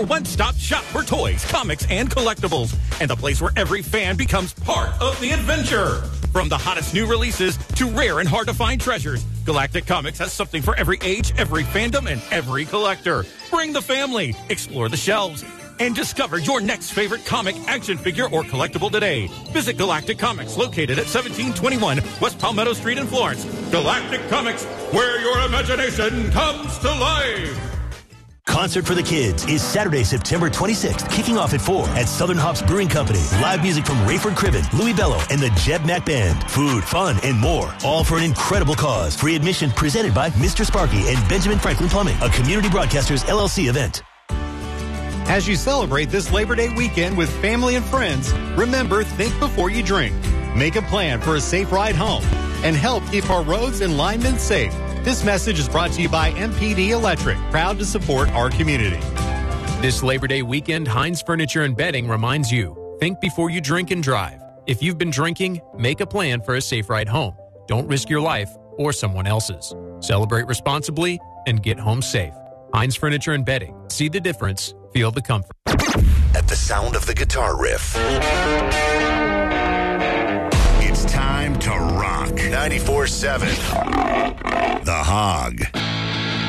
One-stop shop for toys, comics, and collectibles, and the place where every fan becomes part of the adventure. From the hottest new releases to rare and hard-to-find treasures, Galactic Comics has something for every age, every fandom, and every collector. Bring the family, explore the shelves, and discover your next favorite comic, action figure, or collectible today. Visit Galactic Comics, located at 1721 West Palmetto Street in Florence. Galactic Comics, where your imagination comes to life. Concert for the Kids is Saturday, September 26th, kicking off at 4 at Southern Hops Brewing Company. Live music from Rayford Cribben, Louis Bello, and the Jeb Mack Band. Food, fun, and more. All for an incredible cause. Free admission presented by Mr. Sparky and Benjamin Franklin Plumbing, a Community Broadcasters LLC event. As you celebrate this Labor Day weekend with family and friends, remember, think before you drink. Make a plan for a safe ride home and help keep our roads and linemen safe. This message is brought to you by MPD Electric, proud to support our community. This Labor Day weekend, Heinz Furniture and Bedding reminds you, think before you drink and drive. If you've been drinking, make a plan for a safe ride home. Don't risk your life or someone else's. Celebrate responsibly and get home safe. Heinz Furniture and Bedding. See the difference. Feel the comfort. At the sound of the guitar riff, it's time to rock 94.7 The Hog.